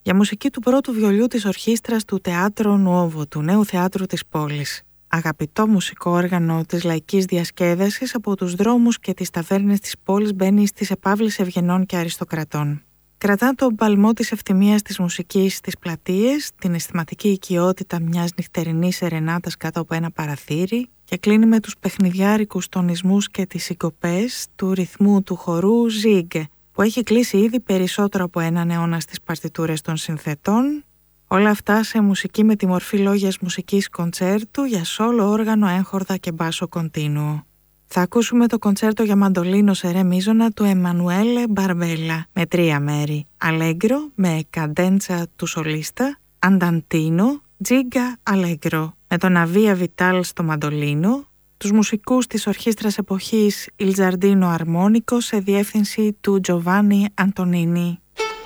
για μουσική του πρώτου βιολιού της ορχήστρας του Teatro Nuovo, του νέου θεάτρου της πόλης. Αγαπητό μουσικό όργανο της λαϊκής διασκέδασης, από τους δρόμους και τις ταβέρνες της πόλης μπαίνει στις επαύλεις ευγενών και αριστοκρατών. Κρατά τον παλμό της ευθυμίας της μουσικής στις πλατείες, την αισθηματική οικειότητα μιας νυχτερινής σερενάτας κάτω από ένα παραθύρι και κλείνει με τους παιχνιδιάρικους τονισμούς και τις συγκοπές του ρυθμού του χορού Ζίγκ, που έχει κλείσει ήδη περισσότερο από έναν αιώνα στις παρτιτούρες των συνθετών. Όλα αυτά σε μουσική με τη μορφή λόγιας μουσικής κοντσέρτου για σόλο, όργανο, έγχορδα και μπάσο κοντίνουο. Θα ακούσουμε το κοντσέρτο για μαντολίνο σε ρε μίζωνα του Εμμανουέλε Μπαρμπέλα με 3 μέρη. Αλέγκρο με καντέντσα του σολίστα, Ανταντίνο, Τζίγκα Αλέγκρο με τον Αβία Βιτάλ στο μαντολίνο, τους μουσικούς της ορχήστρας εποχής Il Giardino Armonico σε διεύθυνση του Τζοβάνι Αντωνίνι.